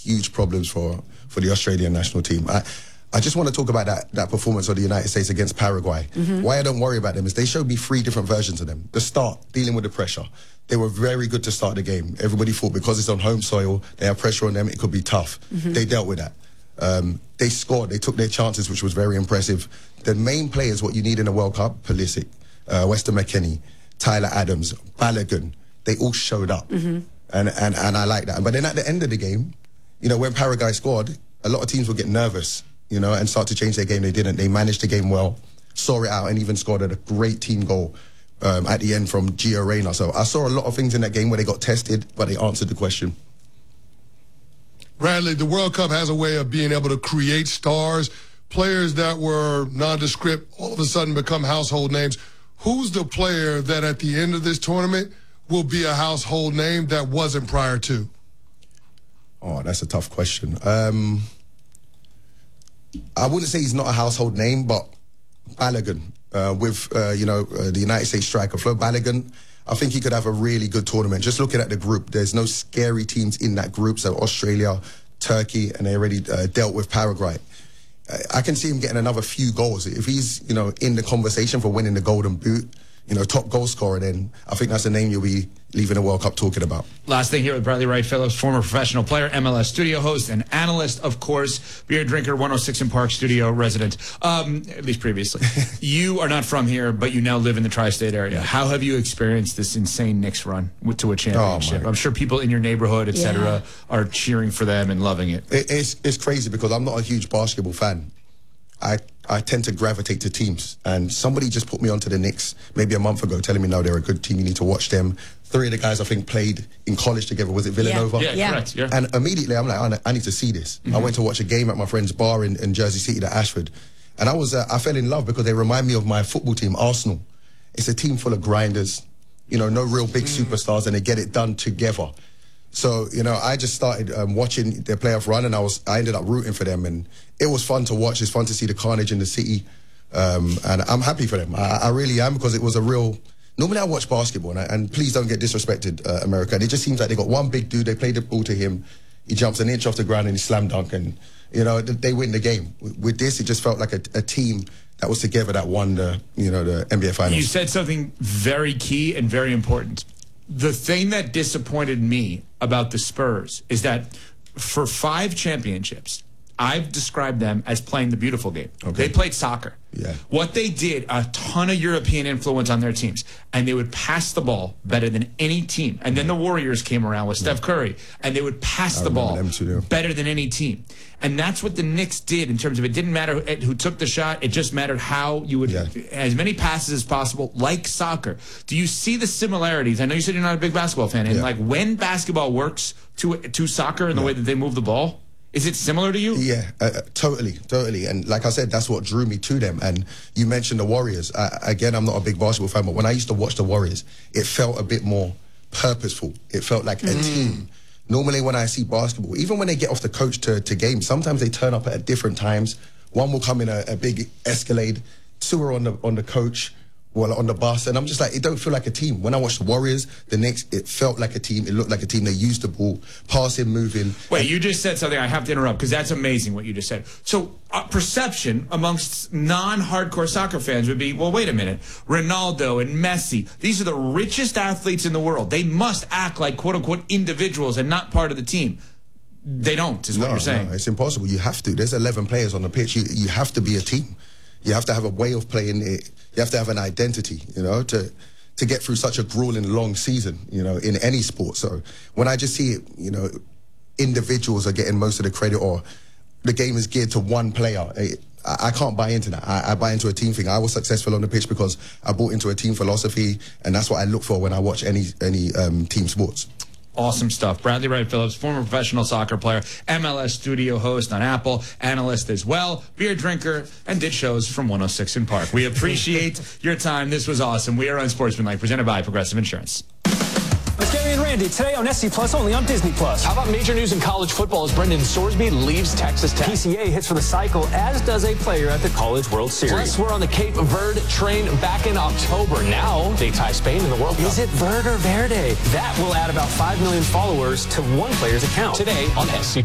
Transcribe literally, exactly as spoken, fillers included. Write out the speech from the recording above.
huge problems for, for the Australian national team. I, I just want to talk about that, that performance of the United States against Paraguay. Mm-hmm. Why I don't worry about them is they showed me three different versions of them. The start, dealing with the pressure. They were very good to start the game. Everybody thought because it's on home soil, they have pressure on them, it could be tough. Mm-hmm. They dealt with that. Um, they scored, they took their chances, which was very impressive. The main players, what you need in a World Cup, Pulisic, uh, Weston McKennie, Tyler Adams, Balogun, they all showed up. Mm-hmm. and, and, and I like that. But then at the end of the game, you know, when Paraguay scored, a lot of teams would get nervous, you know, and start to change their game. They didn't. They managed the game well, saw it out, and even scored a great team goal um, at the end from Gio Reyna. So I saw a lot of things in that game where they got tested, but they answered the question. Bradley, the World Cup has a way of being able to create stars, players that were nondescript, all of a sudden become household names. Who's the player that at the end of this tournament will be a household name that wasn't prior to? Oh, that's a tough question. Um, I wouldn't say he's not a household name, but Balogun, uh, with, uh, you know, uh, the United States striker, Flo Balogun, I think he could have a really good tournament. Just looking at the group, there's no scary teams in that group. So Australia, Turkey, and they already uh, dealt with Paraguay. I can see him getting another few goals. If he's, you know, in the conversation for winning the Golden Boot, you know, top goal scorer, then I think that's the name you'll be leaving the World Cup talking about. Last thing here with Bradley Wright Phillips, former professional player, M L S studio host, and analyst, of course, beer drinker, one oh six in Park studio resident, um, at least previously. You are not from here, but you now live in the tri-state area. How have you experienced this insane Knicks run to a championship? Oh, I'm sure people in your neighborhood, et cetera, yeah. are cheering for them and loving it. it it's, it's crazy because I'm not a huge basketball fan. I, I tend to gravitate to teams, and somebody just put me onto the Knicks maybe a month ago telling me, no, they're a good team, you need to watch them. Three of the guys I think played in college together. Was it Villanova? Yeah, yeah, yeah. Correct. Yeah. And immediately I'm like, I need to see this. Mm-hmm. I went to watch a game at my friend's bar in, in Jersey City, the Ashford, and I was uh, I fell in love because they remind me of my football team, Arsenal. It's a team full of grinders, you know, no real big mm. superstars, and they get it done together. So, you know, I just started um, watching their playoff run, and I was I ended up rooting for them, and it was fun to watch. It's fun to see the carnage in the city, um, and I'm happy for them. I, I really am, because it was a real... Normally I watch basketball, and, I, and please don't get disrespected, uh, America. It just seems like they got one big dude, they play the ball to him, he jumps an inch off the ground and he slam dunk, and, you know, they win the game. With this, it just felt like a, a team that was together that won the, you know, the N B A Finals. You said something very key and very important. The thing that disappointed me about the Spurs is that for five championships, I've described them as playing the beautiful game. Okay. They played soccer. Yeah. What they did, a ton of European influence on their teams, and they would pass the ball better than any team. And then the Warriors came around with Steph Curry, and they would pass I the ball too, better than any team. And that's what the Knicks did in terms of it didn't matter who took the shot. It just mattered how you would, yeah. as many passes as possible, like soccer. Do you see the similarities? I know you said you're not a big basketball fan. And yeah. like when basketball works to, to soccer in the yeah. way that they move the ball, is it similar to you? Yeah, uh, totally, totally. And like I said, that's what drew me to them. And you mentioned the Warriors. Uh, again, I'm not a big basketball fan, but when I used to watch the Warriors, it felt a bit more purposeful. It felt like a mm. team. Normally when I see basketball, even when they get off the coach to, to games, sometimes they turn up at different times. One will come in a, a big Escalade, two are on the, on the coach, well, on the bus, and I'm just like, it don't feel like a team. When I watched the Warriors, the Knicks, it felt like a team. It looked like a team. They used the ball, passing, moving. Wait, you just said something I have to interrupt, because that's amazing what you just said. So uh, perception amongst non-hardcore soccer fans would be, well, wait a minute, Ronaldo and Messi, these are the richest athletes in the world. They must act like quote-unquote individuals and not part of the team. They don't, is what no, you're saying. No, it's impossible. You have to. There's eleven players on the pitch. You, you have to be a team. You have to have a way of playing it. You have to have an identity, you know, to to get through such a grueling long season, you know, in any sport. So when I just see it, you know, individuals are getting most of the credit, or the game is geared to one player, I, I can't buy into that. I, I buy into a team thing. I was successful on the pitch because I bought into a team philosophy, and that's what I look for when I watch any any um, team sports. Awesome stuff. Bradley Wright Phillips, former professional soccer player, M L S studio host on Apple, analyst as well, beer drinker, and did shows from one oh six in Park. We appreciate your time. This was awesome. We are Unsportsmanlike, presented by Progressive Insurance. It's Gary and Randy today on S C Plus, only on Disney Plus. How about major news in college football as Brendan Sorsby leaves Texas Tech? P C A hits for the cycle, as does a player at the College World Series. Plus, we're on the Cape Verde train back in October. Now, they tie Spain in the World Cup. Is it Verde or Verde? That will add about five million followers to one player's account. Today on S C